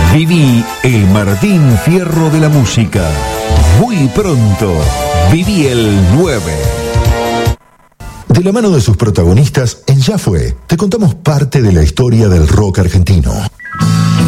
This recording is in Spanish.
Viví el Martín Fierro de la música. Muy pronto, viví el 9. De la mano de sus protagonistas, en Ya Fue, te contamos parte de la historia del rock argentino.